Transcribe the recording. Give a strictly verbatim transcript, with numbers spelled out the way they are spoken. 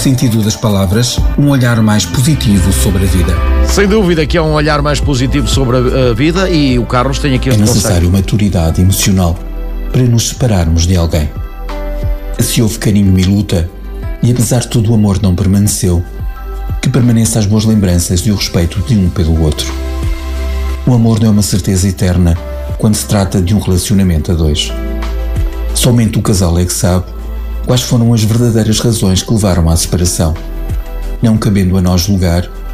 sentido das palavras, um olhar mais positivo sobre a vida. Sem dúvida que é um olhar mais positivo sobre a vida e o Carlos tem aqui este É necessário conselho. maturidade emocional para nos separarmos de alguém. Se houve carinho e luta, e apesar de tudo o amor não permaneceu, que permaneça as boas lembranças e o respeito de um pelo outro. O amor não é uma certeza eterna quando se trata de um relacionamento a dois. Somente o casal é que sabe quais foram as verdadeiras razões que levaram à separação, não cabendo a nós julgar